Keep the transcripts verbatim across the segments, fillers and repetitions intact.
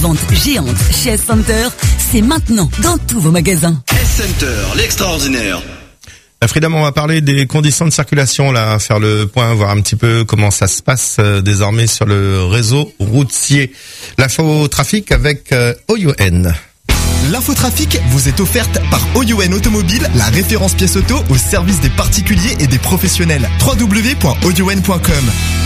vente géante chez S-Center, c'est maintenant dans tous vos magasins. S-Center, l'extraordinaire. Freedom, on va parler des conditions de circulation, là, faire le point, voir un petit peu comment ça se passe euh, désormais sur le réseau routier. L'infotrafic avec euh, O U N. L'infotrafic vous est offerte par O U N Automobile, la référence pièce auto au service des particuliers et des professionnels. w w w point o u n point com.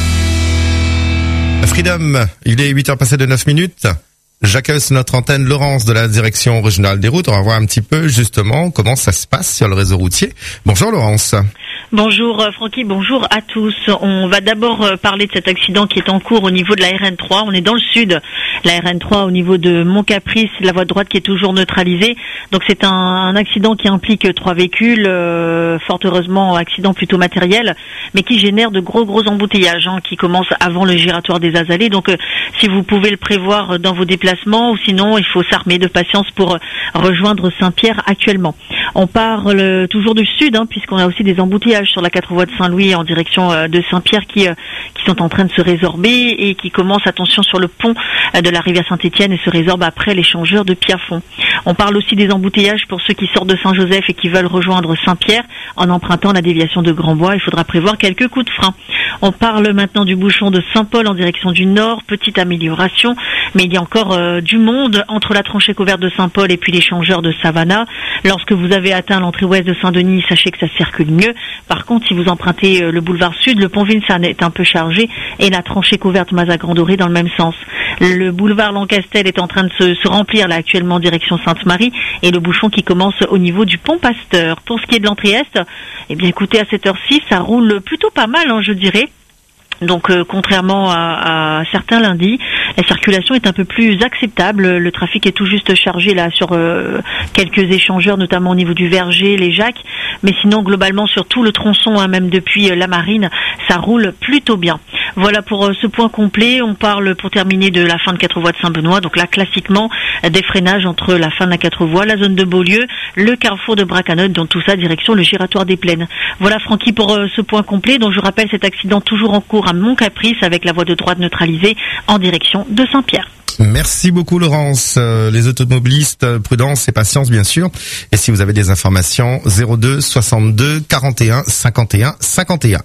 Freedom, il est huit heures passées de neuf minutes. J'accueille sur notre antenne Laurence de la direction régionale des routes. On va voir un petit peu justement comment ça se passe sur le réseau routier. Bonjour Laurence. Bonjour Francky, bonjour à tous. On va d'abord parler de cet accident qui est en cours au niveau de la R N trois. On est dans le sud, la R N trois au niveau de Montcaprice, la voie de droite qui est toujours neutralisée. Donc c'est un, un accident qui implique trois véhicules, euh, fort heureusement accident plutôt matériel, mais qui génère de gros gros embouteillages hein, qui commencent avant le giratoire des Azalées. Donc euh, si vous pouvez le prévoir dans vos déplacements, ou sinon il faut s'armer de patience pour rejoindre Saint-Pierre actuellement. On parle toujours du sud hein, puisqu'on a aussi des embouteillages sur la quatre voies de Saint-Louis en direction de Saint-Pierre qui qui sont en train de se résorber et qui commencent, attention, sur le pont de la rivière Saint-Étienne et se résorbent après l'échangeur de Piafond. On parle aussi des embouteillages pour ceux qui sortent de Saint-Joseph et qui veulent rejoindre Saint-Pierre en empruntant la déviation de Grandbois. Il faudra prévoir quelques coups de frein. On parle maintenant du bouchon de Saint-Paul en direction du nord, petite amélioration, mais il y a encore euh, du monde entre la tranchée couverte de Saint-Paul et puis l'échangeur de Savannah. Lorsque vous avez atteint l'entrée ouest de Saint-Denis, sachez que ça circule mieux. Par contre, si vous empruntez euh, le boulevard sud, le pont Vincennes est un peu chargé et la tranchée couverte Mazas-Grand-Doré dans le même sens. Le boulevard Lancastel est en train de se, se remplir là actuellement direction Sainte-Marie et le bouchon qui commence au niveau du pont Pasteur. Pour ce qui est de l'entrée est, eh bien écoutez, à cette heure-ci, ça roule plutôt pas mal, hein, je dirais. Donc euh, contrairement à, à certains lundis, la circulation est un peu plus acceptable. Le trafic est tout juste chargé là sur euh, quelques échangeurs, notamment au niveau du Verger, les Jacques. Mais sinon, globalement, sur tout le tronçon, hein, même depuis euh, la Marine, ça roule plutôt bien. Voilà pour euh, ce point complet. On parle, pour terminer, de la fin de quatre voies de Saint-Benoît. Donc là, classiquement, des freinages entre la fin de la quatre voies, la zone de Beaulieu, le carrefour de Bracanotte, dans tout ça, direction le giratoire des Plaines. Voilà, Francky, pour euh, ce point complet. Donc je rappelle cet accident toujours en cours à Montcaprice avec la voie de droite neutralisée en direction de Saint-Pierre. Merci beaucoup Laurence. Euh, les automobilistes, prudence et patience bien sûr. Et si vous avez des informations, zéro deux soixante-deux quarante et un cinquante et un cinquante et un.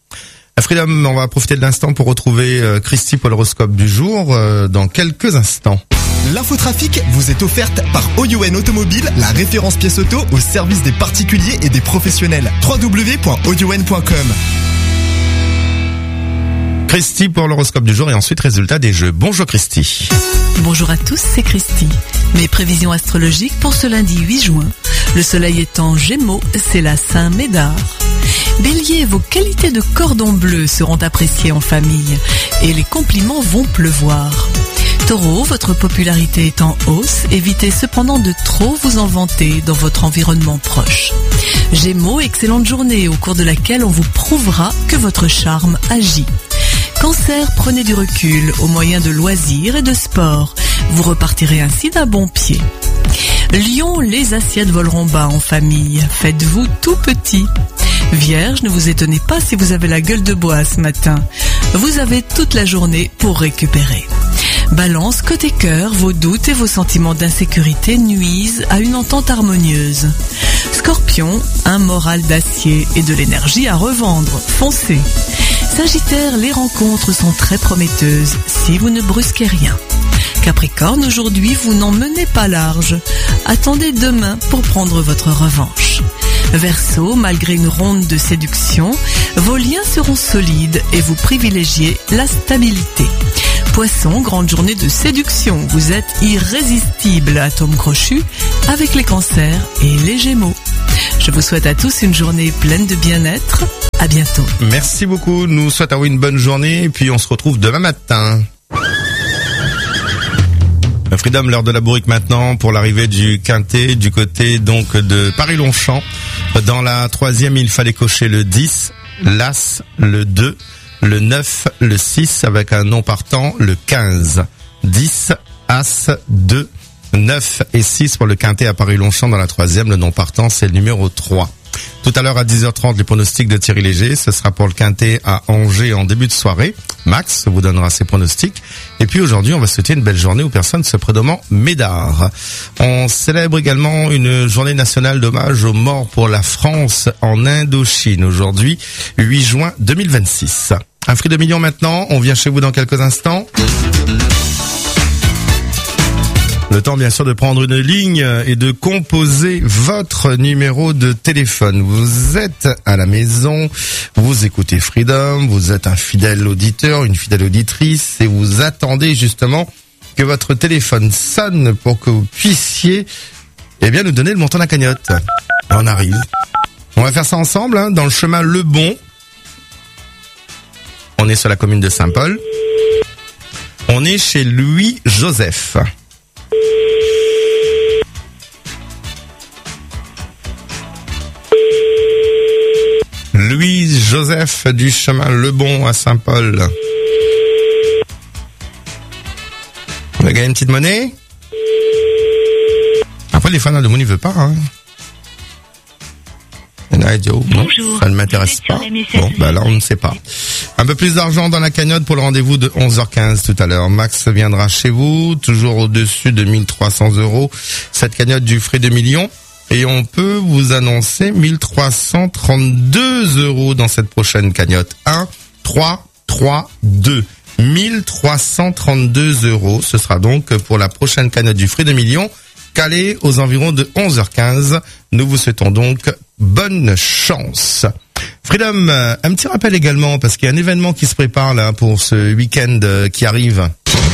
À Freedom, on va profiter de l'instant pour retrouver euh, Christy pour l'horoscope du jour euh, dans quelques instants. L'infotrafic vous est offerte par O U N Automobile, la référence pièce auto au service des particuliers et des professionnels. w w w point o u n point com. Christy pour l'horoscope du jour et ensuite résultat des jeux. Bonjour Christy. Bonjour à tous, c'est Christy. Mes prévisions astrologiques pour ce lundi huit juin. Le soleil est en Gémeaux, c'est la Saint-Médard. Bélier, vos qualités de cordon bleu seront appréciées en famille et les compliments vont pleuvoir. Taureau, votre popularité est en hausse, évitez cependant de trop vous en vanter dans votre environnement proche. Gémeaux, excellente journée au cours de laquelle on vous prouvera que votre charme agit. Cancer, prenez du recul au moyen de loisirs et de sport. Vous repartirez ainsi d'un bon pied. Lion, les assiettes voleront bas en famille. Faites-vous tout petit. Vierge, ne vous étonnez pas si vous avez la gueule de bois ce matin. Vous avez toute la journée pour récupérer. Balance, côté cœur, vos doutes et vos sentiments d'insécurité nuisent à une entente harmonieuse. Scorpion, un moral d'acier et de l'énergie à revendre. Foncez. Sagittaire, les rencontres sont très prometteuses si vous ne brusquez rien. Capricorne, aujourd'hui, vous n'en menez pas large. Attendez demain pour prendre votre revanche. Verseau, malgré une ronde de séduction, vos liens seront solides et vous privilégiez la stabilité. Poisson, grande journée de séduction. Vous êtes irrésistible, atome crochu, avec les cancers et les gémeaux. Je vous souhaite à tous une journée pleine de bien-être. À bientôt. Merci beaucoup. Nous souhaitons une bonne journée et puis on se retrouve demain matin. Freedom, l'heure de la bourrique maintenant pour l'arrivée du Quintet du côté donc de Paris-Longchamp. Dans la troisième, il fallait cocher le dix, l'As, le deux, le neuf, le six avec un non partant, le quinze. dix, As, deux, neuf et six pour le Quintet à Paris-Longchamp. Dans la troisième, le non partant, c'est le numéro trois. Tout à l'heure à dix heures trente, les pronostics de Thierry Léger. Ce sera pour le Quintet à Angers en début de soirée. Max vous donnera ses pronostics. Et puis aujourd'hui, on va souhaiter une belle journée aux personnes se prénommant Médard. On célèbre également une journée nationale d'hommage aux morts pour la France en Indochine. Aujourd'hui, huit juin deux mille vingt-six. Un Friedom Million maintenant. On vient chez vous dans quelques instants. Le temps, bien sûr, de prendre une ligne et de composer votre numéro de téléphone. Vous êtes à la maison, vous écoutez Freedom, vous êtes un fidèle auditeur, une fidèle auditrice, et vous attendez justement que votre téléphone sonne pour que vous puissiez, eh bien, nous donner le montant de la cagnotte. On arrive. On va faire ça ensemble, hein, dans le chemin Le Bon. On est sur la commune de Saint-Paul. On est chez Louis-Joseph. Louis-Joseph du chemin Le Bon à Saint-Paul. On va gagner une petite monnaie. Après, les fans de Moon, il veut pas, hein. Radio, non, bonjour, ça ne m'intéresse pas. Bon, bah là, on ne sait pas. Un peu plus d'argent dans la cagnotte pour le rendez-vous de onze heures quinze tout à l'heure. Max viendra chez vous, toujours au-dessus de mille trois cents euros. Cette cagnotte du Freedom Million. Et on peut vous annoncer mille trois cent trente-deux euros dans cette prochaine cagnotte. un, trois, trois, deux. mille trois cent trente-deux euros. Ce sera donc pour la prochaine cagnotte du Freedom Million, calée aux environs de onze heures quinze. Nous vous souhaitons donc bonne chance. Freedom, un petit rappel également, parce qu'il y a un événement qui se prépare là pour ce week-end qui arrive.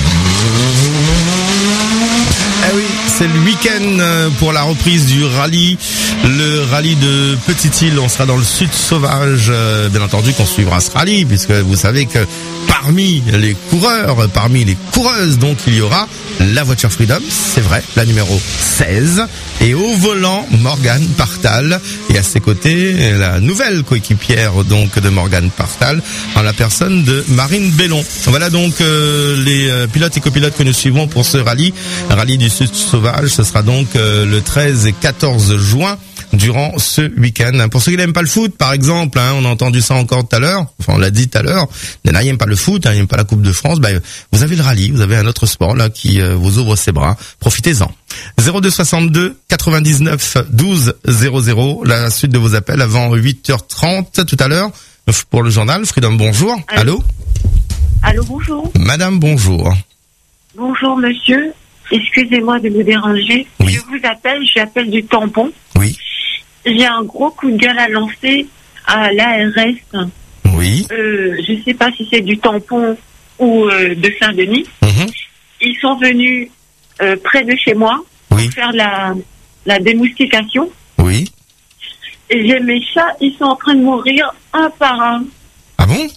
Eh oui, c'est le week-end pour la reprise du rallye, le rallye de Petite-Île. On sera dans le sud sauvage, bien entendu qu'on suivra ce rallye, puisque vous savez que parmi les coureurs, parmi les coureuses, donc il y aura la voiture Freedom, c'est vrai, la numéro seize, et au volant Morgane Partal, et à ses côtés la nouvelle coéquipière donc de Morgane Partal, en la personne de Marine Bellon. Voilà donc euh, les euh, pilotes et copilotes que nous suivons pour ce rallye, rallye du Sud Sauvage. Ce sera donc euh, le treize et quatorze juin. Durant ce week-end. Pour ceux qui n'aiment pas le foot, par exemple, hein, on a entendu ça encore tout à l'heure, enfin on l'a dit tout à l'heure, il y en a qui n'aiment pas le foot, hein, ils n'aiment pas la Coupe de France, ben, vous avez le rallye, vous avez un autre sport là qui euh, vous ouvre ses bras, profitez-en. zéro deux soixante-deux quatre-vingt-dix-neuf douze zéro zéro, la suite de vos appels avant huit heures trente tout à l'heure, pour le journal. Freedom, bonjour. Allô? Allô, bonjour. Madame, bonjour. Bonjour monsieur, excusez-moi de vous déranger. Oui. Je vous appelle, j'appelle du tampon. Oui. J'ai un gros coup de gueule à lancer à l'A R S. Oui. Euh, je ne sais pas si c'est du tampon ou euh, de Saint-Denis. Mm-hmm. Ils sont venus euh, près de chez moi Oui. pour faire la, la démoustication. Oui. Et j'ai mes chats, ils sont en train de mourir un par un. Ah bon?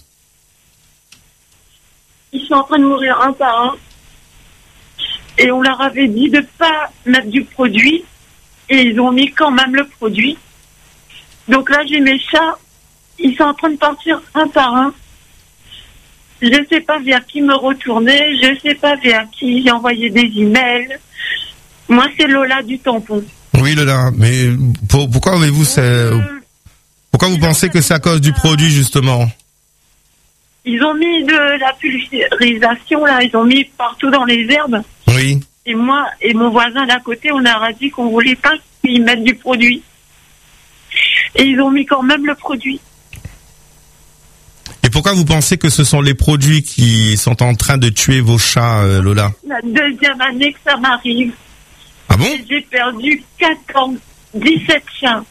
Ils sont en train de mourir un par un. Et on leur avait dit de ne pas mettre du produit. Et ils ont mis quand même le produit. Donc là, j'ai mes chats. Ils sont en train de partir un par un. Je ne sais pas vers qui me retourner. Je ne sais pas vers qui j'ai envoyé des emails. Moi, c'est Lola du tampon. Oui, Lola. Mais pour, pourquoi avez-vous c'est, Euh, pourquoi vous pensez que c'est à cause du produit, justement? Ils ont mis de la pulvérisation, là. Ils ont mis partout dans les herbes. Oui. Et moi et mon voisin d'à côté, on leur a dit qu'on voulait pas qu'ils mettent du produit. Et ils ont mis quand même le produit. Et pourquoi vous pensez que ce sont les produits qui sont en train de tuer vos chats, euh, Lola? La deuxième année que ça m'arrive. Ah bon? Et j'ai perdu quatorze, dix-sept chiens.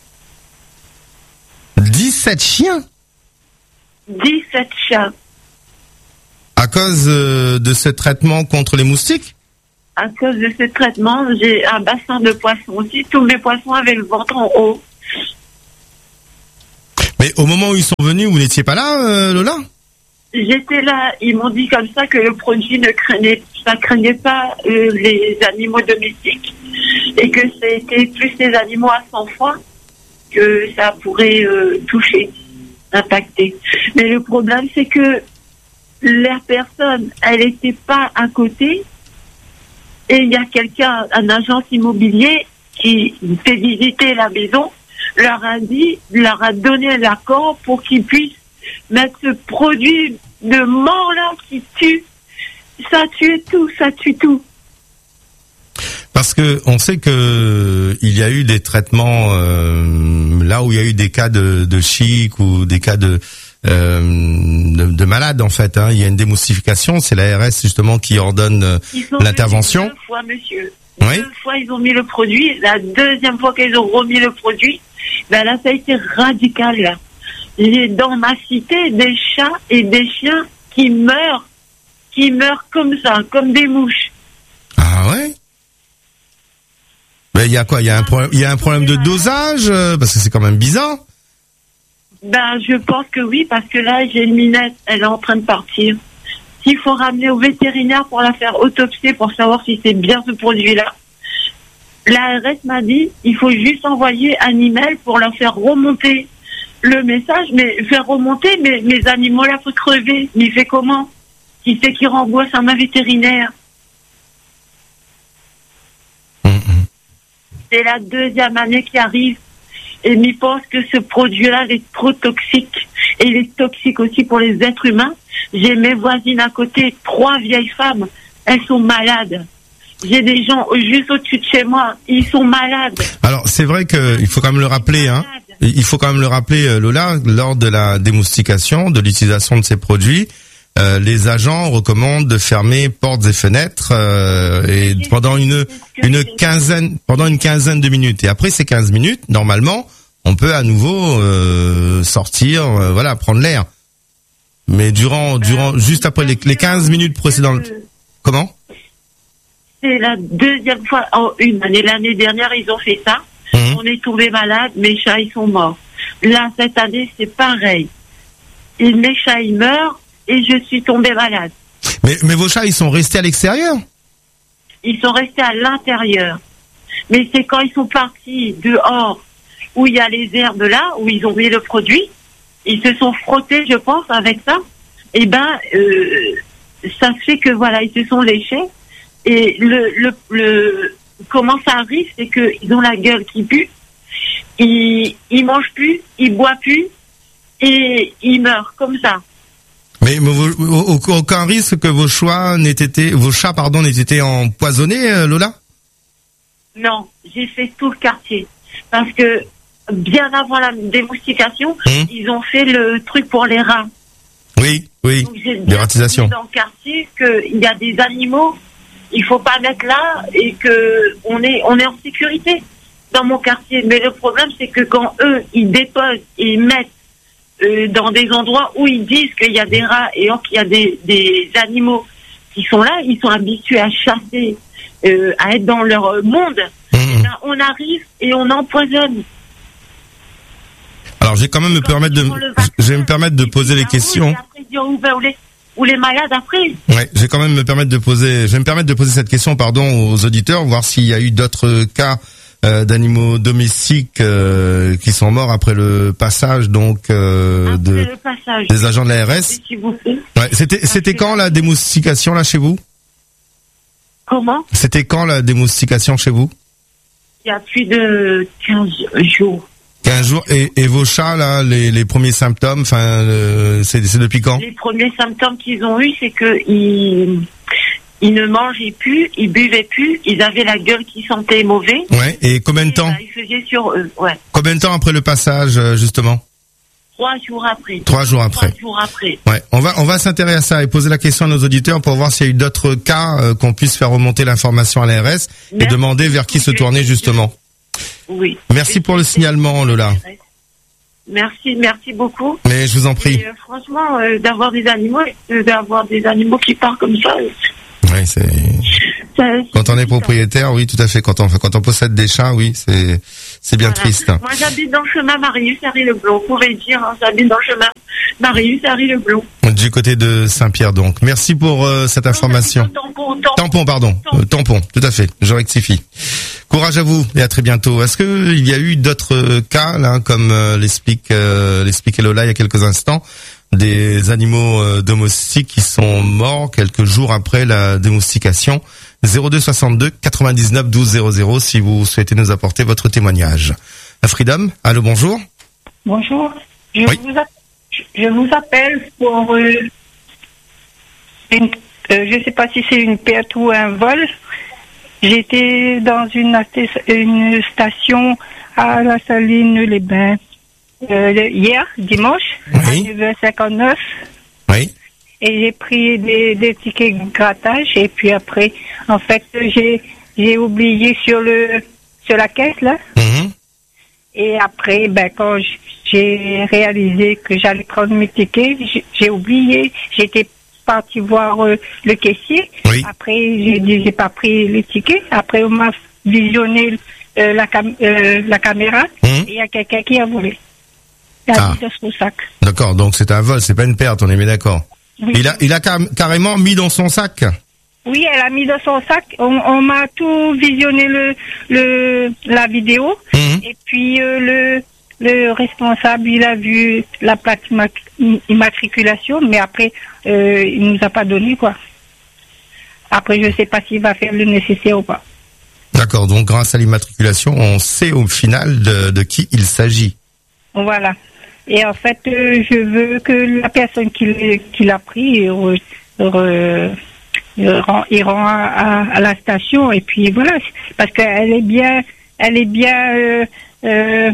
dix-sept chiens? dix-sept chiens. À cause euh, de ce traitement contre les moustiques? À cause de ce traitement, j'ai un bassin de poissons aussi. Tous mes poissons avaient le ventre en haut. Mais au moment où ils sont venus, vous n'étiez pas là, euh, Lola? J'étais là, ils m'ont dit comme ça que le produit ne craignait, ça craignait pas euh, les animaux domestiques et que c'était plus les animaux à sang froid que ça pourrait euh, toucher, impacter. Mais le problème, c'est que la personne, elle n'était pas à côté et il y a quelqu'un, un agent immobilier qui fait visiter la maison leur a dit, leur a donné l'accord pour qu'ils puissent mettre ce produit de mort là qui tue. Ça tue tout, ça tue tout. Parce que on sait que il y a eu des traitements euh, là où il y a eu des cas de, de chic ou des cas de euh, de, de malades en fait. Hein. Il y a une démoustification, c'est l'A R S justement qui ordonne euh, l'intervention. Deux fois, monsieur. Oui. Deux fois ils ont mis le produit. La deuxième fois qu'ils ont remis le produit, ben là ça a été radical. Là. J'ai dans ma cité des chats et des chiens qui meurent, qui meurent comme ça, comme des mouches. Ah ouais. Mais il y a quoi? Il y a un problème, il y a un problème de dosage euh, parce que c'est quand même bizarre. Ben je pense que oui parce que là j'ai une minette, elle est en train de partir. S'il faut ramener au vétérinaire pour la faire autopsier pour savoir si c'est bien ce produit-là. L'A R S m'a dit il faut juste envoyer un email pour leur faire remonter le message, mais faire remonter, mais mes animaux là faut crever. Mais il fait comment? Qui c'est qui renvoie ça à ma vétérinaire? C'est la deuxième année qui arrive et m'y pense que ce produit-là est trop toxique et il est toxique aussi pour les êtres humains. J'ai mes voisines à côté, trois vieilles femmes, elles sont malades. J'ai des gens juste au-dessus de chez moi, ils sont malades. Alors c'est vrai que il faut quand même le rappeler, hein. Il faut quand même le rappeler, Lola, lors de la démoustication, de l'utilisation de ces produits. Euh, les agents recommandent de fermer portes et fenêtres euh, et pendant une une quinzaine pendant une quinzaine de minutes. Et après ces quinze minutes, normalement, on peut à nouveau euh, sortir, euh, voilà, prendre l'air. Mais durant durant juste après les, les quinze minutes précédentes, comment? C'est la deuxième fois en une année. L'année dernière, ils ont fait ça. Mmh. On est tombé malade, mes chats ils sont morts. Là cette année, c'est pareil. Et mes chats ils meurent. Et je suis tombée malade. Mais, mais vos chats, ils sont restés à l'extérieur? Ils sont restés à l'intérieur. Mais c'est quand ils sont partis dehors, où il y a les herbes là, où ils ont mis le produit, ils se sont frottés, je pense, avec ça. Et ben, euh, ça fait que voilà, ils se sont léchés. Et le, le, le, comment ça arrive, c'est que ils ont la gueule qui pue. Ils, ils mangent plus, ils boivent plus, et ils meurent comme ça. Mais, mais vos, aucun risque que vos chats n'aient été, vos chats pardon, n'aient été empoisonnés, Lola? Non, j'ai fait tout le quartier parce que bien avant la démoustication, mmh. ils ont fait le truc pour les rats. Oui, oui. Donc, j'ai des ratisations. Dans le quartier qu'il y a des animaux, il faut pas mettre là et que on est on est en sécurité dans mon quartier. Mais le problème c'est que quand eux ils déposent et ils mettent Euh, dans des endroits où ils disent qu'il y a des rats et qu'il y a des, des animaux qui sont là, ils sont habitués à chasser, euh, à être dans leur monde. Mmh. Et ben, on arrive et on empoisonne. Alors, je vais quand même me quand permettre de, je vais me permettre de poser les questions. Après, où, où, les, où les malades après. Ouais, je vais quand même me permettre de poser, je vais me permettre de poser cette question, pardon, aux auditeurs, voir s'il y a eu d'autres cas Euh, d'animaux domestiques euh, qui sont morts après le passage donc euh, après de le passage. des agents de l'A R S. Ouais, c'était c'était quand la démoustication là chez vous? Comment? C'était quand la démoustication chez vous? Il y a plus de quinze jours. quinze jours et, et vos chats là, les, les premiers symptômes, enfin euh, c'est c'est depuis quand? Les premiers symptômes qu'ils ont eu, c'est que ils Ils ne mangeaient plus, ils buvaient plus, ils avaient la gueule qui sentait mauvais. Ouais, et combien de temps? Ils faisaient sur eux, ouais. Combien de temps après le passage, justement? Trois jours après. Trois jours après. Trois jours après. Ouais, on va, on va s'intéresser à ça et poser la question à nos auditeurs pour voir s'il y a eu d'autres cas, euh, qu'on puisse faire remonter l'information à l'A R S et Merci demander vers qui se tourner, justement. Oui. Merci pour le signalement, Lola. Merci, merci beaucoup. Mais je vous en prie. Et, euh, franchement, euh, d'avoir des animaux, euh, d'avoir des animaux qui partent comme ça. Euh, Oui, c'est. Ça, quand on est propriétaire, oui, tout à fait. Quand on, quand on possède des chats, oui, c'est, c'est bien voilà. triste. Moi, j'habite dans le chemin Marius-Harry-le-Blond. Vous pouvez dire, hein, j'habite dans le chemin Marius-Harry-le-Blond. Du côté de Saint-Pierre, donc. Merci pour euh, cette information. Non, tampon, tampon, tampon, pardon. Tampon. Euh, tampon, tout à fait. Je rectifie. Courage à vous et à très bientôt. Est-ce que il y a eu d'autres cas, là, comme euh, l'explique, euh, l'expliquait Lola il y a quelques instants? Des animaux euh, domestiques qui sont morts quelques jours après la démoustication. zéro deux soixante-deux quatre-vingt-dix-neuf douze zéro zéro si vous souhaitez nous apporter votre témoignage. Freedom, allô, bonjour. Bonjour. Je, Oui. vous, app- je vous appelle pour euh, une, euh, je ne sais pas si c'est une perte ou un vol. J'étais dans une, atte- une station à la Saline-les-Bains euh, le- hier, dimanche, Oui. à neuf heures cinquante-neuf. Oui. Et j'ai pris des, des tickets grattage. Et puis après, en fait, j'ai j'ai oublié sur le sur la caisse là. Mhm. Et après, ben quand j- j'ai réalisé que j'allais prendre mes tickets, j'ai- j'ai oublié. J'étais partie voir euh, le caissier. Oui. Après, j'ai dit j'ai pas pris les tickets. Après, on m'a visionné euh, la, cam- euh, la caméra. Mhm. Et il y a quelqu'un qui a volé. Il a Ah. mis dans son sac. D'accord, donc c'est un vol, c'est pas une perte, on est bien d'accord. Oui. Il a, il a car- carrément mis dans son sac. Oui, elle a mis dans son sac. On, on m'a tout visionné le, le la vidéo. Mhm. Et puis euh, le le responsable, il a vu la plaque immac- immatriculation, mais après euh, il nous a pas donné quoi. Après, je sais pas s'il va faire le nécessaire ou pas. D'accord, donc grâce à l'immatriculation, on sait au final de, de qui il s'agit. Voilà. Et en fait, euh, je veux que la personne qui, l'a- qui l'a pris re- re- euh, rend, il rend à, à- à la station et puis voilà, parce qu'elle est bien, elle est bien, euh, euh,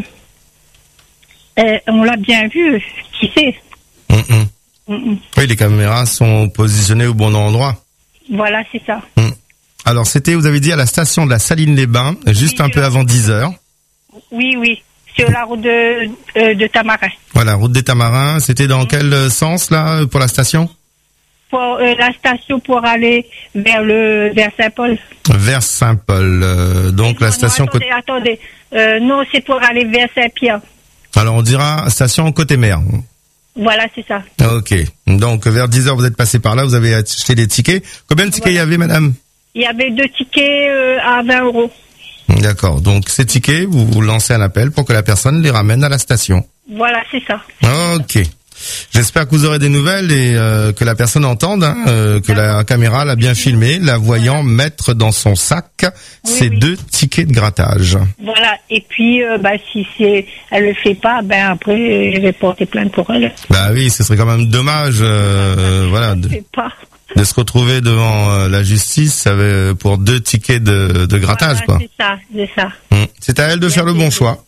euh, on l'a bien vu, qui c'est. Mhm. Mm, mm. Oui, les caméras sont positionnées au bon endroit. Voilà, c'est ça. Alors c'était, vous avez dit, à la station de la Saline-les-Bains, juste Oui, un peu je- avant dix heures. Oui, oui, sur la route de, euh, de Tamarin. Voilà, route des Tamarins. C'était dans quel euh, sens là pour la station? Pour euh, la station pour aller vers le vers Saint-Paul. Vers Saint-Paul. euh, donc Non, la non, station. attendez, côté- attendez. Euh, non, c'est pour aller vers Saint-Pierre. Alors on dira station côté mer. Voilà, c'est ça. Ok. Donc vers dix heures, vous êtes passé par là, vous avez acheté des tickets. Combien de tickets il y avait, madame? Il y avait deux tickets euh, à vingt euros. D'accord. Donc ces tickets, vous, vous lancez un appel pour que la personne les ramène à la station. Voilà, c'est ça. Ok. J'espère que vous aurez des nouvelles et euh, que la personne entende, hein, euh, que la caméra l'a bien filmé, la voyant mettre dans son sac Oui, ces oui. deux tickets de grattage. Voilà. Et puis, euh, bah, si c'est, elle le fait pas, ben après, euh, je vais porter plainte pour elle. Bah oui, ce serait quand même dommage, euh, voilà, de, Je sais pas. de se retrouver devant euh, la justice avec, pour deux tickets de, de grattage, Voilà, quoi. c'est ça, c'est ça. Hum. C'est à elle de faire le bon choix.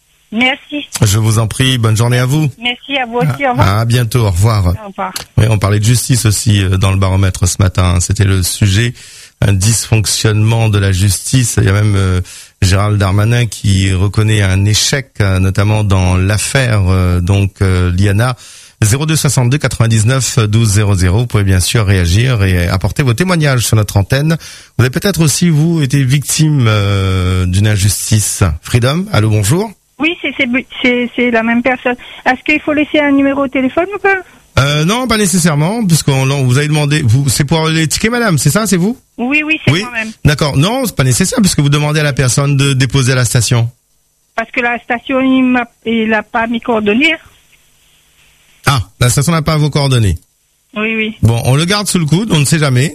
Merci. Je vous en prie, bonne journée à vous. Merci à vous aussi. Au revoir. À bientôt, au revoir. Au revoir. Oui, on parlait de justice aussi euh, dans le baromètre ce matin. C'était le sujet, un dysfonctionnement de la justice. Il y a même euh, Gérald Darmanin qui reconnaît un échec, euh, notamment dans l'affaire euh, donc euh, Liana. zéro deux soixante-deux quatre-vingt-dix-neuf douze zéro zéro. Vous pouvez bien sûr réagir et apporter vos témoignages sur notre antenne. Vous avez peut-être aussi, vous, été victime euh, d'une injustice. Freedom, allô, bonjour. Oui, c'est, c'est, c'est, c'est la même personne. Est-ce qu'il faut laisser un numéro de téléphone ou pas? Euh, non, pas nécessairement, puisqu'on on vous avez demandé. Vous, c'est pour les tickets, madame, c'est ça, c'est vous? Oui, oui, c'est Oui. moi-même. D'accord. Non, c'est pas nécessaire, puisque vous demandez à la personne de déposer à la station. Parce que la station, il m'a, il a pas mis coordonnées. Ah, la station n'a pas vos coordonnées. Oui, oui. Bon, on le garde sous le coude, on ne sait jamais.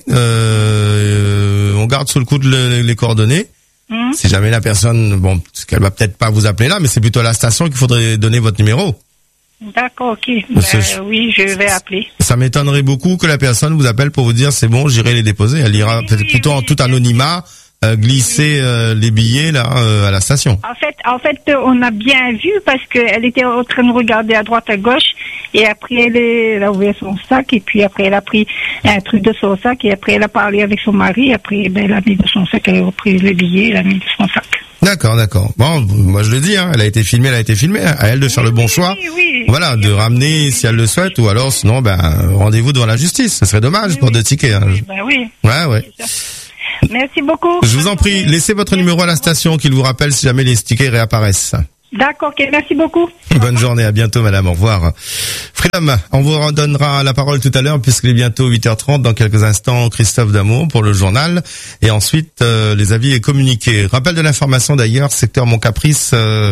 Euh, on garde sous le coude le- les coordonnées. Hum. Si jamais la personne, bon, parce qu'elle va peut-être pas vous appeler là, mais c'est plutôt à la station qu'il faudrait donner votre numéro. D'accord, ok. Monsieur- Ben, oui, je vais appeler. Ça m'étonnerait beaucoup que la personne vous appelle pour vous dire c'est bon, j'irai les déposer. Elle ira Oui, peut-être oui, plutôt en oui, tout bien anonymat euh, glisser euh, les billets là euh, à la station. En fait, en fait, euh, on a bien vu parce qu'elle était en train de regarder à droite, à gauche, et après elle, est, elle a ouvert son sac, et puis après elle a pris un truc de son sac, et après elle a parlé avec son mari, après ben, elle a mis de son sac, elle a repris les billets, elle a mis de son sac. D'accord, d'accord. Bon, moi je le dis, hein, elle a été filmée, elle a été filmée. À elle de faire le bon Oui, choix. oui, oui. Voilà, de ramener si elle le souhaite, ou alors sinon, ben rendez-vous devant la justice. Ce serait dommage Oui, pour oui. deux tickets. Hein. Oui, ben oui. Ouais, ouais. c'est ça. Merci beaucoup. Je vous en prie, laissez votre numéro à la station qu'il vous rappelle si jamais les tickets réapparaissent. D'accord, ok, merci beaucoup. Bonne journée, à bientôt madame, au revoir. Freedom, on vous redonnera la parole tout à l'heure puisqu'il est bientôt huit heures trente, dans quelques instants Christophe Damour pour le journal et ensuite euh, les avis et communiqués. Rappel de l'information d'ailleurs, secteur Mon Caprice, euh,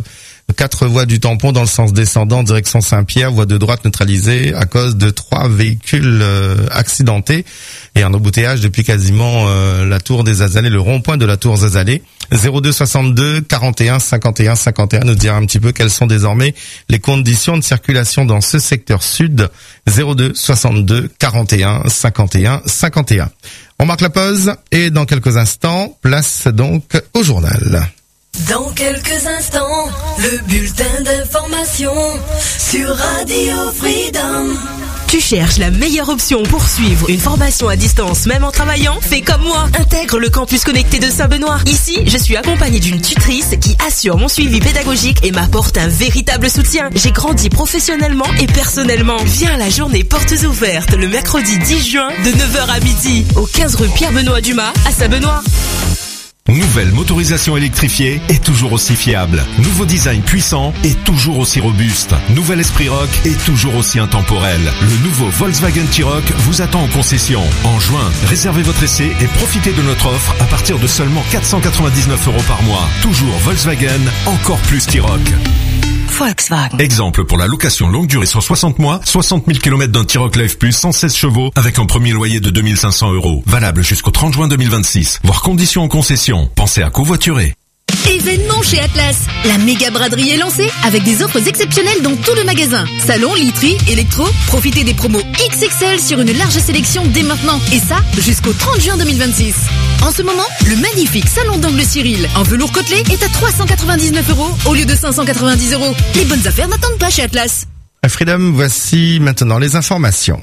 Quatre voies du tampon dans le sens descendant, direction Saint-Pierre, voie de droite neutralisée à cause de trois véhicules euh, accidentés et un embouteillage depuis quasiment euh, la tour des Azalées, le rond-point de la tour des Azalées. zéro deux soixante-deux quarante et un cinquante et un cinquante et un nous dire un petit peu quelles sont désormais les conditions de circulation dans ce secteur sud. zéro deux soixante-deux quarante et un cinquante et un cinquante et un. On marque la pause et dans quelques instants, place donc au journal. Dans quelques instants, le bulletin d'information sur Radio Freedom. Tu cherches la meilleure option pour suivre une formation à distance même en travaillant? Fais comme moi, intègre le campus connecté de Saint-Benoît. Ici, je suis accompagnée d'une tutrice qui assure mon suivi pédagogique et m'apporte un véritable soutien. J'ai grandi professionnellement et personnellement. Viens à la journée portes ouvertes le mercredi dix juin de neuf heures à midi au quinze rue Pierre-Benoît-Dumas à Saint-Benoît. Nouvelle motorisation électrifiée et toujours aussi fiable. Nouveau design puissant et toujours aussi robuste. Nouvel esprit rock et toujours aussi intemporel. Le nouveau Volkswagen T-Roc vous attend en concession. En juin, réservez votre essai et profitez de notre offre à partir de seulement quatre cent quatre-vingt-dix-neuf euros par mois. Toujours Volkswagen, encore plus T-Roc. Volkswagen. Exemple pour la location longue durée sur soixante mois, soixante mille kilomètres d'un T-Roc Live Plus cent seize chevaux avec un premier loyer de deux mille cinq cents euros. Valable jusqu'au trente juin deux mille vingt-six. Voir conditions en concession. Pensez à covoiturer. Événement chez Atlas. La méga braderie est lancée avec des offres exceptionnelles dans tout le magasin. Salon, literie, électro. Profitez des promos X X L sur une large sélection dès maintenant. Et ça, jusqu'au trente juin deux mille vingt-six. En ce moment, le magnifique salon d'angle Cyril en velours côtelé est à trois cent quatre-vingt-dix-neuf euros au lieu de cinq cent quatre-vingt-dix euros. Les bonnes affaires n'attendent pas chez Atlas. Freedom, voici maintenant les informations.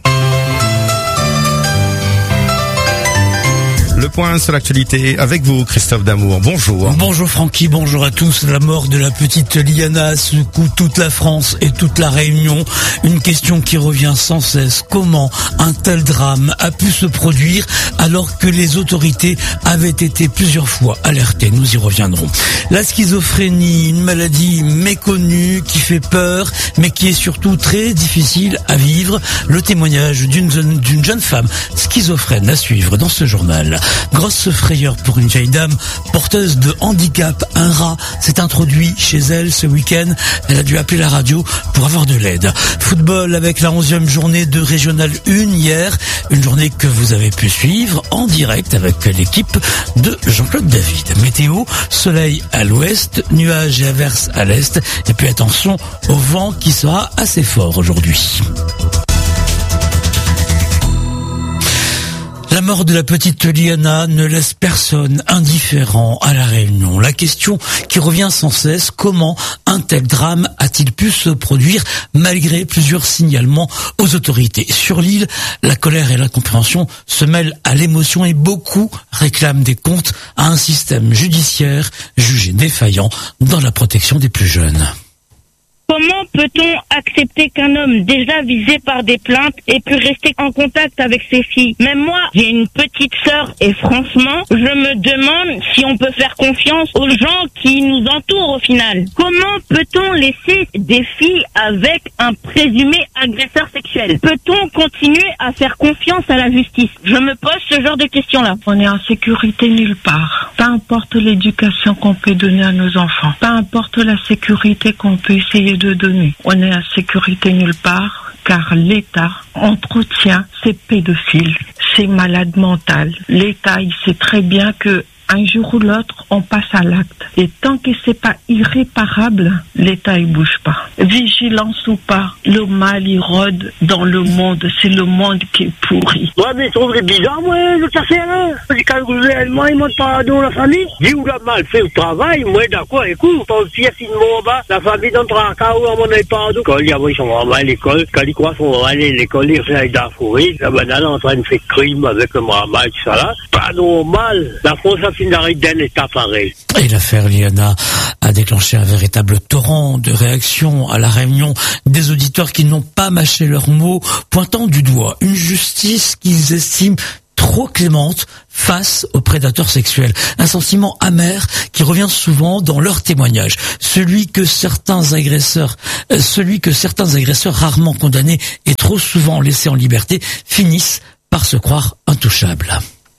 Le point sur l'actualité avec vous, Christophe Damour. Bonjour. Bonjour Francky, bonjour à tous. La mort de la petite Liana secoue toute la France et toute la Réunion. Une question qui revient sans cesse. Comment un tel drame a pu se produire alors que les autorités avaient été plusieurs fois alertées? Nous y reviendrons. La schizophrénie, une maladie méconnue qui fait peur, mais qui est surtout très difficile à vivre. Le témoignage d'une jeune, d'une jeune femme schizophrène à suivre dans ce journal. Grosse frayeur pour une vieille dame porteuse de handicap. Un rat s'est introduit chez elle ce week-end. Elle a dû appeler la radio pour avoir de l'aide. Football avec la onzième journée de Régional un hier. Une journée que vous avez pu suivre en direct avec l'équipe de Jean-Claude David. Météo, soleil à l'ouest, nuages et averses à l'est. Et puis attention au vent qui sera assez fort aujourd'hui. La mort de la petite Liana ne laisse personne indifférent à la Réunion. La question qui revient sans cesse, comment un tel drame a-t-il pu se produire malgré plusieurs signalements aux autorités? Sur l'île, la colère et l'incompréhension se mêlent à l'émotion et beaucoup réclament des comptes à un système judiciaire jugé défaillant dans la protection des plus jeunes. Comment peut-on accepter qu'un homme déjà visé par des plaintes ait pu rester en contact avec ses filles? Même moi, j'ai une petite sœur et franchement, je me demande si on peut faire confiance aux gens qui nous entourent au final. Comment peut-on laisser des filles avec un présumé agresseur sexuel? Peut-on continuer à faire confiance à la justice? Je me pose ce genre de questions-là. On est en sécurité nulle part. Peu importe l'éducation qu'on peut donner à nos enfants. Peu importe la sécurité qu'on peut essayer de donner. On est en sécurité nulle part car l'État entretient ces pédophiles, ces malades mentales. L'État, il sait très bien que un jour ou l'autre, on passe à l'acte. Et tant que c'est pas irréparable, l'État, il bouge pas. Vigilance ou pas, le mal, il rôde dans le monde. C'est le monde qui est pourri. Ouais, mais je trouve les bizarre, moi, le affaire, là. Quand le gouvernement, il monte pas dans la famille. Dit où la mal fait le travail, moi, d'accord, écoute, pas aussi, si le bas, la famille dans le tracas, où on n'est pas d'où. Quand il y a, ils sont vraiment à l'école, quand ils croient sont aller à l'école, ils sont avec la forêt, la banane en train de faire crime avec le Mohamed, tout ça là. Pas normal. La France a fini d'un état pareil. Et l'affaire Liana a déclenché un véritable torrent de réactions à la Réunion des auditeurs qui n'ont pas mâché leurs mots, pointant du doigt une justice qu'ils estiment trop clémente face aux prédateurs sexuels. Un sentiment amer qui revient souvent dans leurs témoignages. Celui que certains agresseurs, euh, celui que certains agresseurs rarement condamnés et trop souvent laissés en liberté finissent par se croire intouchables.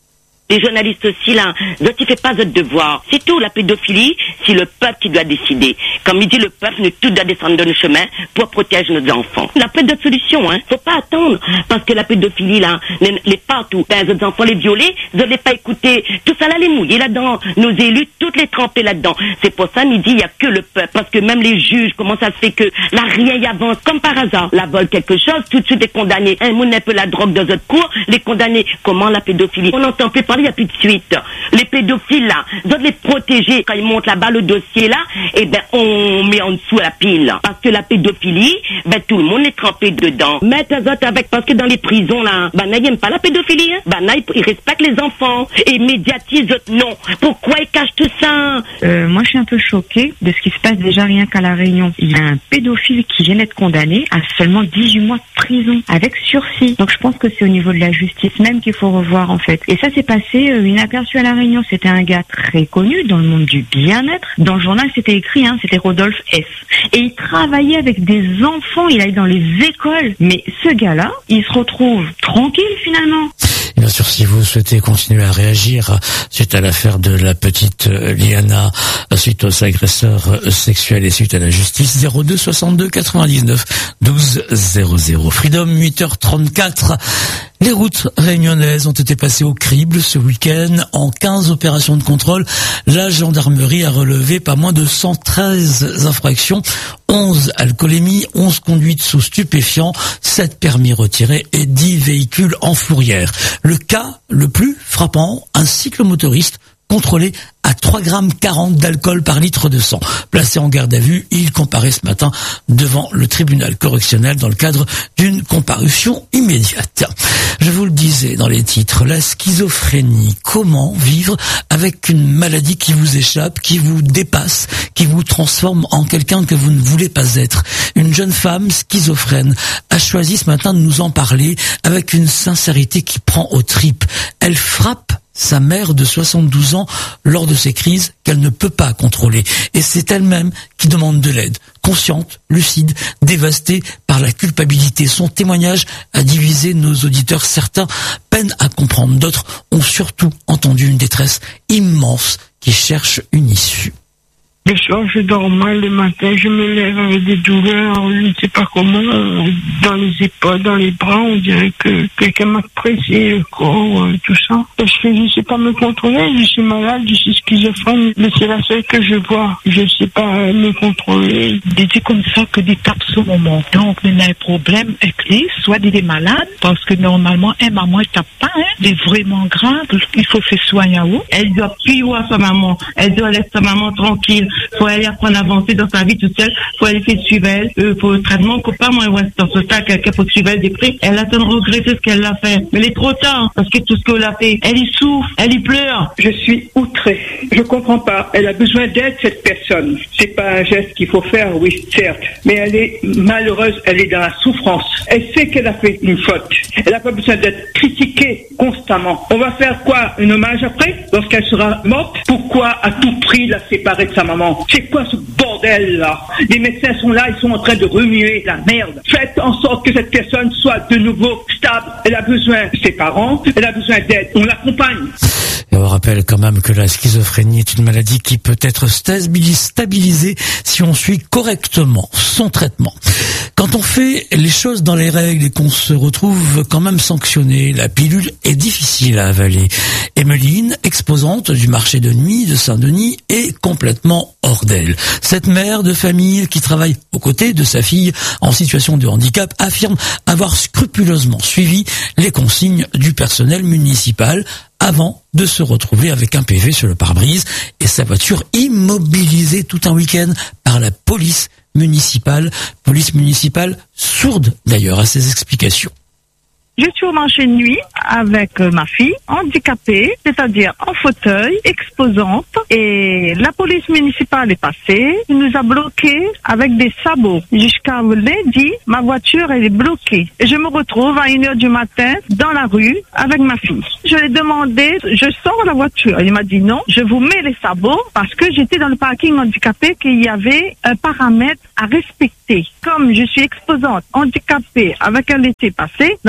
Les journalistes aussi, là, d'autres, ils ne font pas votre devoir. C'est tout, la pédophilie, c'est le peuple qui doit décider. Comme il dit le peuple, nous tous doit descendre dans le chemin pour protéger nos enfants. Il n'y a pas d'autre solution, hein. Faut pas attendre. Parce que la pédophilie, là, les partout. Ben, les autres enfants les violer, vous n'allez pas écouter. Tout ça, là, les mouiller là-dedans. Nos élus, toutes les tremper là-dedans. C'est pour ça, il dit, il n'y a que le peuple. Parce que même les juges, comment ça se fait que là, rien y avance. Comme par hasard, la vole quelque chose, tout de suite est condamné. Un monde un peu la drogue dans notre cours, les condamnés. Comment la pédophilie? On n'entend plus parler, il n'y a plus de suite. Les pédophiles, là, doivent les protéger. Quand ils montent là-bas le dossier, là, eh ben, on met en dessous la pile. Parce que la pédophilie, ben, tout le monde est trempé dedans. Mettre les autres avec, parce que dans les prisons, là, ben, ils n'aiment pas la pédophilie, hein. Ben, ils respectent les enfants. Et médiatisent, non. Pourquoi ils cachent tout ça? Euh, moi, je suis un peu choquée de ce qui se passe déjà rien qu'à La Réunion. Il y a un pédophile qui vient d'être condamné à seulement dix-huit mois de prison, avec sursis. Donc, je pense que c'est au niveau de la justice même qu'il faut revoir, en fait. Et ça s'est passé, euh, inaperçu à La Réunion. C'était un gars très connu dans le monde du bien-être. Dans le journal, c'était écrit, hein, c'était Rodolphe S. Et il travaillait avec des enfants, il allait dans les écoles. Mais ce gars-là, il se retrouve tranquille, finalement. Et bien sûr, si vous souhaitez continuer à réagir suite à l'affaire de la petite Liana, suite aux agresseurs sexuels et suite à la justice, zéro deux soixante-deux quatre-vingt-dix-neuf douze zéro zéro. Freedom, huit heures trente-quatre. Les routes réunionnaises ont été passées au crible ce week-end. En quinze opérations de contrôle, la gendarmerie a relevé pas moins de cent treize infractions, onze alcoolémies, onze conduites sous stupéfiants, sept permis retirés et dix véhicules en fourrière. Le cas le plus frappant, un cyclomotoriste contrôlé à trois virgule quarante grammes d'alcool par litre de sang. Placé en garde à vue, il comparaît ce matin devant le tribunal correctionnel dans le cadre d'une comparution immédiate. Je vous le disais dans les titres, la schizophrénie. Comment vivre avec une maladie qui vous échappe, qui vous dépasse, qui vous transforme en quelqu'un que vous ne voulez pas être? Une jeune femme schizophrène a choisi ce matin de nous en parler avec une sincérité qui prend aux tripes. Elle frappe sa mère de soixante-douze ans lors de ces crises qu'elle ne peut pas contrôler. Et c'est elle-même qui demande de l'aide. Consciente, lucide, dévastée par la culpabilité. Son témoignage a divisé nos auditeurs. Certains peinent à comprendre. D'autres ont surtout entendu une détresse immense qui cherche une issue. Le soir, je dors mal, le matin, je me lève avec des douleurs, je ne sais pas comment, dans les épaules, dans les bras, on dirait que quelqu'un m'a pressé le corps, tout ça. Parce que je ne sais pas me contrôler, je suis malade, je suis schizophrène, mais c'est la seule que je vois. Je ne sais pas me contrôler. Des comme ça que des tapes au moment. Donc, il y a un problème écrit, soit il est malade, parce que normalement, un maman ne tape pas, hein. C'est vraiment grave, il faut faire soigner à où. Elle doit plus voir sa maman, elle doit laisser sa maman tranquille. Faut aller apprendre à avancer dans sa vie toute seule, faut aller faire suivre elle, euh, faut le traitement, faut pas moi ouais, dans ce tas quelqu'un faut suivre elle des prix, elle attend de regretter ce qu'elle a fait. Mais il est trop tard, parce que tout ce qu'elle a fait, elle y souffre, elle y pleure. Je suis outrée. Je comprends pas. Elle a besoin d'aide, cette personne. C'est pas un geste qu'il faut faire, oui, certes. Mais elle est malheureuse, elle est dans la souffrance. Elle sait qu'elle a fait une faute. Elle n'a pas besoin d'être critiquée constamment. On va faire quoi? Un hommage après? Lorsqu'elle sera morte? Pourquoi à tout prix la séparer de sa maman? C'est quoi ce bordel-là? Les médecins sont là, ils sont en train de remuer la merde. Faites en sorte que cette personne soit de nouveau stable. Elle a besoin de ses parents, elle a besoin d'aide. On l'accompagne. Et on rappelle quand même que la schizophrénie est une maladie qui peut être stabilisée si on suit correctement son traitement. Quand on fait les choses dans les règles et qu'on se retrouve quand même sanctionné, la pilule est difficile à avaler. Emmeline, exposante du marché de nuit de Saint-Denis, est complètement hors d'elle. Cette mère de famille qui travaille aux côtés de sa fille en situation de handicap affirme avoir scrupuleusement suivi les consignes du personnel municipal avant de se retrouver avec un P V sur le pare-brise et sa voiture immobilisée tout un week-end par la police municipale. Police municipale sourde d'ailleurs à ses explications. Je suis au marché de nuit avec ma fille, handicapée, c'est-à-dire en fauteuil, exposante, et la police municipale est passée, il nous a bloqués avec des sabots. Jusqu'à lundi, ma voiture elle est bloquée. Et je me retrouve à une heure du matin dans la rue avec ma fille. Je lui ai demandé, je sors la voiture. Il m'a dit non, je vous mets les sabots parce que j'étais dans le parking handicapé, qu'il y avait un paramètre à respecter. Comme je suis exposante, handicapée, avec un laissez-passer, normalement,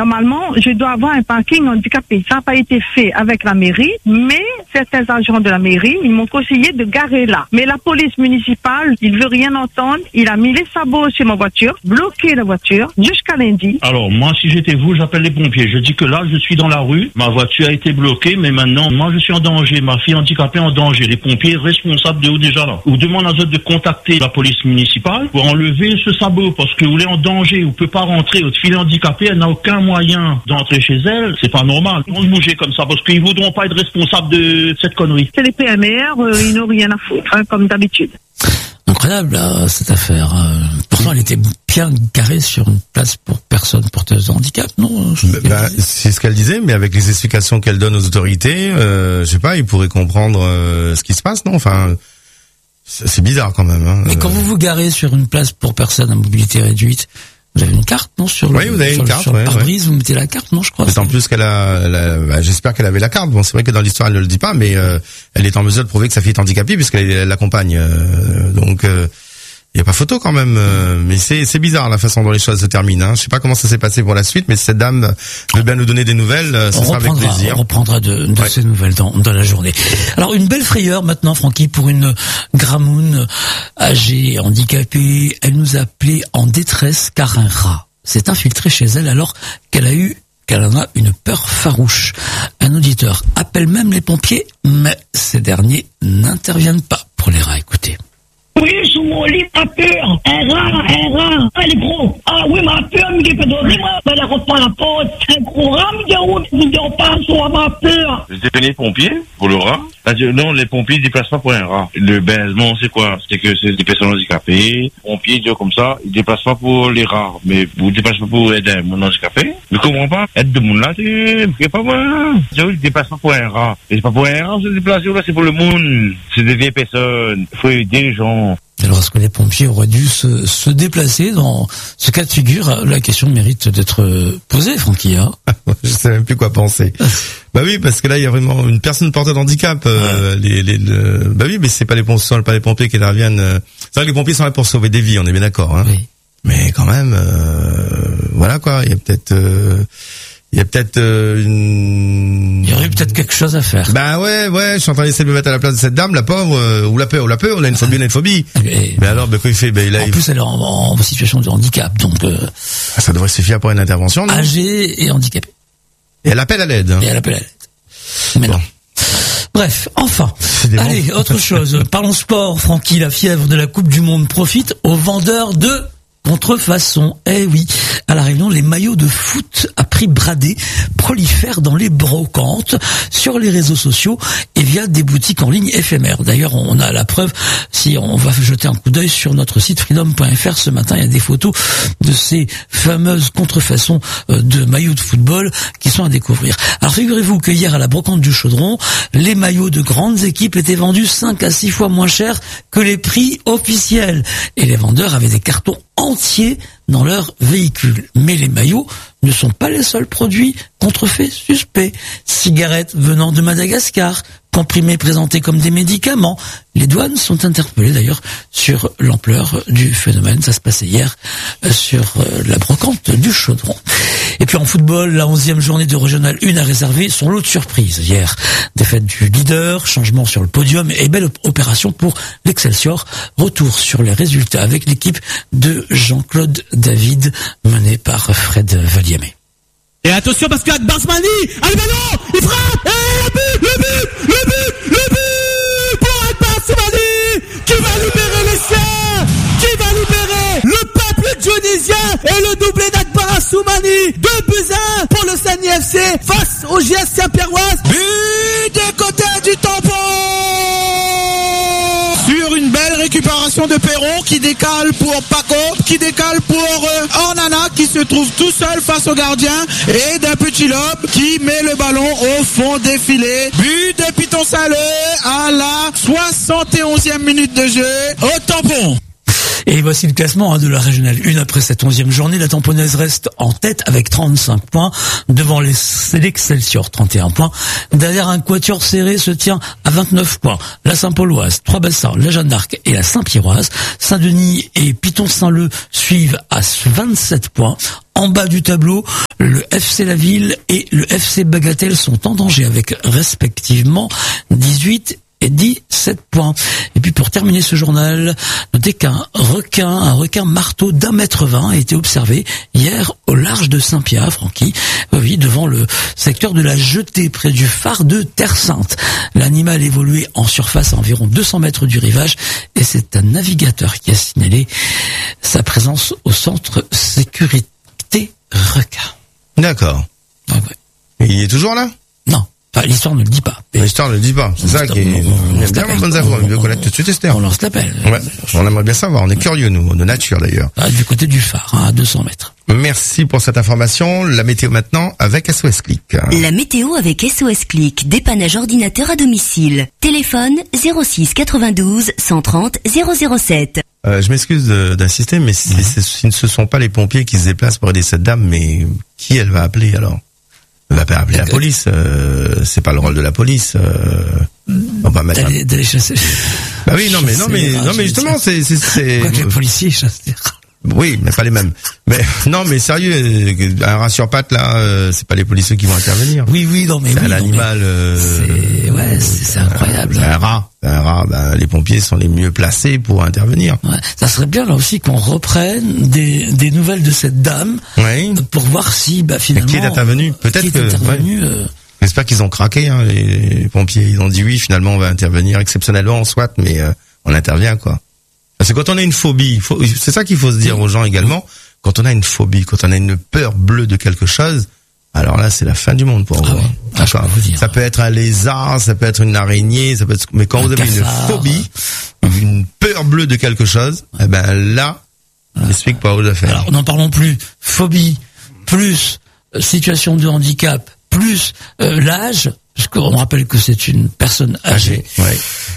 je dois avoir un parking handicapé. Ça n'a pas été fait avec la mairie, mais certains agents de la mairie, ils m'ont conseillé de garer là. Mais la police municipale, il veut rien entendre. Il a mis les sabots sur ma voiture, bloqué la voiture jusqu'à lundi. Alors, moi, si j'étais vous, j'appelle les pompiers. Je dis que là, je suis dans la rue, ma voiture a été bloquée, mais maintenant, moi, je suis en danger. Ma fille handicapée en danger. Les pompiers responsables de où déjà là. Ou demande à eux de contacter la police municipale pour enlever ce sabot, parce que vous êtes en danger, vous ne pouvez pas rentrer. Votre fille handicapée, elle n'a aucun moyen d'entrer chez elle. C'est pas normal. Ils vont se bouger comme ça, parce qu'ils ne voudront pas être responsables de cette connerie. C'est les P M R, euh, ils n'ont rien à foutre, hein, comme d'habitude. Incroyable, là, cette affaire. Euh, pourtant, elle était bien garée sur une place pour personnes porteuses de handicap, non? Bah, c'est ce qu'elle disait, mais avec les explications qu'elle donne aux autorités, euh, je sais pas, ils pourraient comprendre euh, ce qui se passe, non? Enfin, c'est bizarre quand même. Hein. Mais quand vous vous garez sur une place pour personnes à mobilité réduite, vous avez une carte, non, sur le, oui, vous avez sur une le, carte, sur ouais, le pare-brise, ouais. vous mettez la carte, non, je crois. En plus qu'elle a, elle a bah, j'espère qu'elle avait la carte. Bon, c'est vrai que dans l'histoire elle ne le dit pas, mais euh, elle est en mesure de prouver que sa fille est handicapée puisqu'elle l'accompagne. Euh, donc, euh, il y a pas photo quand même. Euh, mais c'est c'est bizarre la façon dont les choses se terminent. Hein. Je sais pas comment ça s'est passé pour la suite, mais si cette dame veut bien nous donner des nouvelles, euh, ça on sera avec plaisir. On reprendra de, de ouais. ces nouvelles dans, dans la journée. Alors, une belle frayeur maintenant, Francky, pour une gramoune âgée, handicapée. Elle nous a appelé en détresse car un rat s'est infiltré chez elle alors qu'elle a eu qu'elle en a une peur farouche. Un auditeur appelle même les pompiers, mais ces derniers n'interviennent pas pour les rats. Écoutez. Oui, sous mon lit, ma peur. Un rat, un rat. Ah, les gros. Ah oui, ma peur, mais il peut donner, moi. Ben, la reprend la porte. Un gros rat, mais il ne dort pas, soit ma peur. Je dépanne les pompiers pour le rat. Non, les pompiers ne déplacent pas pour un rat. Le baisement, c'est quoi? C'est que c'est des personnes handicapées. Les pompiers, disent comme ça, ils ne déplacent pas pour les rats. Mais vous ne déplacez pas pour aider un monde handicapé. Je ne comprends pas. Aide de monde là, c'est pas moi. Ils ne déplacent pas pour un rat. Et c'est pas pour un rat, se déplacer là, c'est pour le monde. C'est des vieilles personnes. Il faut aider les gens. Alors, est-ce que les pompiers auraient dû se, se déplacer dans ce cas de figure? La question mérite d'être posée, Francky. Hein. Je sais même plus quoi penser. Bah oui, parce que là, il y a vraiment une personne porteuse de handicap. Euh, ouais. les, les, le... Bah oui, mais c'est pas les pompiers, sont pas les pompiers qui interviennent. C'est vrai que les pompiers sont là pour sauver des vies, on est bien d'accord. Hein. Oui. Mais quand même, euh, voilà quoi. Il y a peut-être. Euh... Il y a peut-être euh, une... Il y aurait peut-être quelque chose à faire. Bah ouais, ouais, je suis en train d'essayer de me mettre à la place de cette dame, la pauvre, euh, ou la peur, ou la peur, on a une phobie, on a une phobie. Mais, mais alors, bah, quoi il fait, bah, il a... En plus, elle est en, en situation de handicap, donc... Euh, ah, ça devrait suffire pour une intervention, non? Âgée et handicapée. Et elle appelle à l'aide. Hein. Et elle appelle à l'aide. Mais bon. Non. Bref, enfin. Allez, autre chose. Parlons sport, Francky, la fièvre de la Coupe du Monde profite aux vendeurs de... contrefaçon. Eh oui, à La Réunion, les maillots de foot à prix bradé prolifèrent dans les brocantes, sur les réseaux sociaux et via des boutiques en ligne éphémères. D'ailleurs, on a la preuve, si on va jeter un coup d'œil sur notre site freedom point f r ce matin, il y a des photos de ces fameuses contrefaçons de maillots de football qui sont à découvrir. Alors figurez-vous que hier à la brocante du Chaudron, les maillots de grandes équipes étaient vendus cinq à six fois moins cher que les prix officiels. Et les vendeurs avaient des cartons entiers dans leur véhicule. Mais les maillots ne sont pas les seuls produits contrefaits suspects. Cigarettes venant de Madagascar, comprimés présentés comme des médicaments. Les douanes sont interpellées d'ailleurs sur l'ampleur du phénomène. Ça se passait hier sur la brocante du Chaudron. Et puis en football, la onzième journée de Régional un a réservé son lot de surprises. Hier, défaite du leader, changement sur le podium et belle opération pour l'Excelsior. Retour sur les résultats avec l'équipe de Jean-Claude David menée par Fred Valiamé. Et attention parce qu'avec Barsmani, allez ballon, il frappe, et le but, le but, le but, le but pour Barsmani qui va libérer les siens, qui va libérer le peuple tunisien et le doublé d'Akbar Assoumani. deux buts à un pour le Sani F C face au J S Saint-Pierroise. But des côtés du tampon sur une belle récupération de Perron qui décale pour Paco, qui décale pour euh, Ornana qui se trouve tout seul face au gardien et d'un petit lobe qui met le ballon au fond des filets. But de Piton Salé à la soixante et onzième minute de jeu au tampon. Et voici le classement hein, de la Régionale un après cette onzième journée. La Tamponnaise reste en tête avec trente-cinq points, devant les, l'Excelsior trente et un points. Derrière un quatuor serré se tient à vingt-neuf points. La Saint-Pauloise, Trois-Bassins, la Jeanne d'Arc et la Saint-Pierroise. Saint-Denis et Piton-Saint-Leu suivent à vingt-sept points. En bas du tableau, le F C La Ville et le F C Bagatelle sont en danger avec respectivement dix-huit et dix-sept points. Et puis pour terminer ce journal, notez qu'un requin, un requin marteau d'un mètre vingt a été observé hier au large de Saint-Pierre, Francky, oui, devant le secteur de la Jetée, près du phare de Terre Sainte. L'animal évoluait en surface à environ deux cents mètres du rivage et c'est un navigateur qui a signalé sa présence au centre sécurité requin. D'accord. Ah ouais. Il est toujours là? Non. Enfin, l'histoire ne le dit pas. L'histoire ne le dit pas. C'est ça qui est... Il y a bien de bonnes infos. Il veut connaître tout de suite Esther. On lance l'appel. Ouais. On aimerait bien savoir. On est curieux, nous, de nature d'ailleurs. Ah, du côté du phare, hein, à deux cents mètres. Merci pour cette information. La météo maintenant avec S O S Click. La météo avec S O S Click. Dépannage ordinateur à domicile. Téléphone zéro six quatre-vingt-douze cent trente zéro zéro sept. Euh, je m'excuse de- d'insister, mais si, Ouais. si ce ne sont pas les pompiers qui se déplacent pour aider cette dame, mais qui elle va appeler alors? Elle va pas appeler la police. Euh, c'est pas le rôle de la police. Euh, on va mettre. un- D'aller, d'aller chasser. Bah oui, non mais non mais non mais justement c'est c'est c'est. Quoi que les policiers chassent des rats. Oui, mais pas les mêmes. Mais non, mais sérieux, euh, un rat sur pattes là, euh, c'est pas les policiers qui vont intervenir. Oui, oui, non mais C'est oui, un non, animal. mais euh, c'est, ouais, c'est, c'est incroyable. C'est un rat. C'est un rat. Ben, les pompiers sont les mieux placés pour intervenir. Ouais. Ça serait bien là aussi qu'on reprenne des, des nouvelles de cette dame Oui. pour voir si bah, Mais finalement qui est intervenu? Peut-être qui est que. intervenu. ouais. euh, J'espère qu'ils ont craqué, hein, les, les pompiers. Ils ont dit oui, finalement, on va intervenir exceptionnellement, soit, mais euh, on intervient, quoi. Parce que quand on a une phobie, faut- c'est ça qu'il faut se dire aux gens également. Quand on a une phobie, quand on a une peur bleue de quelque chose, alors là, c'est la fin du monde pour vous. Ah oui. Ah, je peux vous dire. Ça peut être un lézard, ça peut être une araignée, ça peut être... mais quand Un vous avez cafard. une phobie, une peur bleue de quelque chose, eh ben là, je n'explique pas aux affaires. Alors n'en parlons plus. Phobie, plus euh, situation de handicap, plus euh, l'âge, parce qu'on rappelle que c'est une personne âgée. Ouais.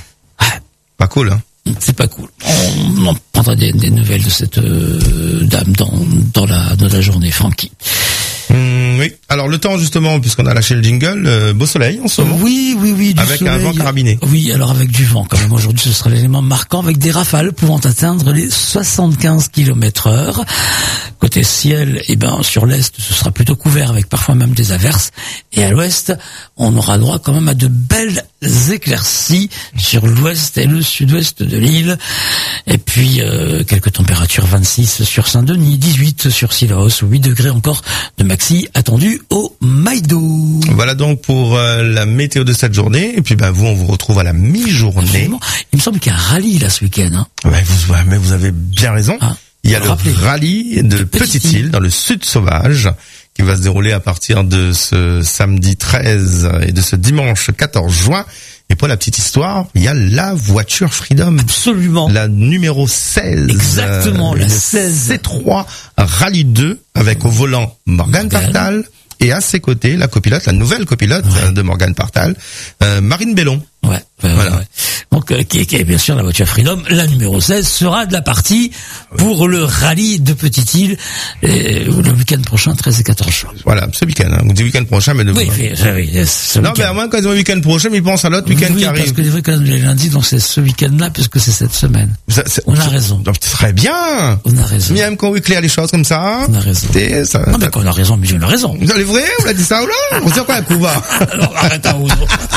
Pas cool, hein. C'est pas cool. On, on prendra des, des nouvelles de cette euh, dame dans, dans, la, dans la journée, Francky. Hum, oui. Alors le temps justement, puisqu'on a lâché le jingle, euh, beau soleil en ce moment. Oui, oui, oui. Du Avec un soleil. vent carabiné. Oui, alors avec du vent quand même. Aujourd'hui, ce sera l'élément marquant avec des rafales pouvant atteindre les soixante-quinze kilomètres heure. Côté ciel, eh ben, sur l'est, ce sera plutôt couvert avec parfois même des averses. Et à l'ouest, on aura droit quand même à de belles éclaircies sur l'ouest et le sud-ouest de l'île. Et puis, euh, quelques températures, vingt-six sur Saint-Denis, dix-huit sur Sillaos, huit degrés encore de maxi attendu au Maïdo. Voilà donc pour euh, la météo de cette journée. Et puis ben vous, on vous retrouve à la mi-journée. Absolument. Il me semble qu'il y a un rallye là ce week-end. Hein. Ouais, vous, ouais, mais vous avez bien raison. Ah, Il y a le rappelez. rallye de Petite-Île dans le sud sauvage qui va se dérouler à partir de ce samedi treize et de ce dimanche quatorze juin. Et pour la petite histoire, il y a la voiture Freedom. Absolument. La numéro seize. Exactement, euh, la une seize. C trois Rallye deux avec au volant Morgane Partal et à ses côtés la copilote, la nouvelle copilote euh, de Morgane Partal, euh, Marine Bellon. Ouais, ouais, Voilà. ouais, ouais. Donc, euh, qui, est, qui est bien sûr la voiture Freedom, la numéro seize, sera de la partie pour le rallye de Petite-Île, et le week-end prochain, treize et quatorze juin. Voilà, ce week-end. Hein. On dit week-end prochain, mais de Oui, oui, oui, oui, ce non, week-end. mais à moins quand ils ont le week-end prochain, ils pensent à l'autre week-end Oui, qui parce arrive. que les week-ends les lundis, donc c'est ce week-end-là, puisque c'est cette semaine. Ça, c'est- On a raison. Donc, très bien. On a raison. Mais même quand on éclaire les choses comme ça. On a raison. t'es- ça- Non, mais qu'on a raison, mais on a raison. Vous allez vrai? On l'a dit ça ou là? On sait quoi un coup va? Alors, arrête un ou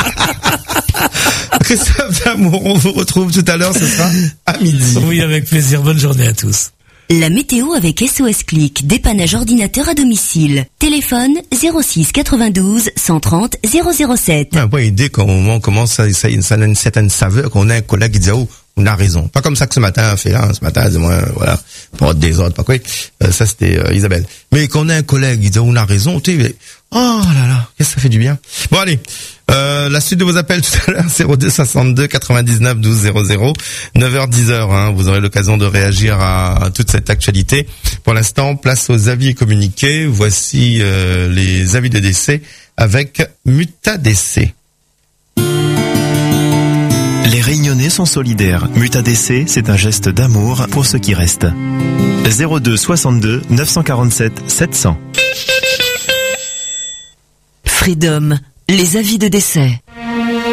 Christophe Damour, on vous retrouve tout à l'heure, ce sera à midi. Oui, avec plaisir. Bonne journée à tous. La météo avec S O S Click. Dépannage ordinateur à domicile. Téléphone zéro six quatre-vingt-douze cent trente zéro zéro sept. Un point idée qu'au moment où commence ça, ça, ça a une certaine saveur, qu'on a un collègue qui dit, oh, on a raison. Pas comme ça que ce matin, on fait là, ce matin, dis-moi, voilà, pour être des autres, pas quoi. Euh, ça, c'était euh, Isabelle. Mais qu'on a un collègue qui dit, on a raison, tu sais, oh là là, qu'est-ce que ça fait du bien. Bon, allez. Euh, la suite de vos appels tout à l'heure, zéro deux soixante-deux quatre-vingt-dix-neuf douze zéro zéro, neuf heures dix heures, hein, vous aurez l'occasion de réagir à, à toute cette actualité. Pour l'instant, place aux avis et communiqués. Voici euh, les avis de décès avec Mutadc. Les Réunionnais sont solidaires. Mutadc, c'est un geste d'amour pour ceux qui restent. zéro deux soixante-deux neuf cent quarante-sept sept cents. Freedom. Les avis de décès.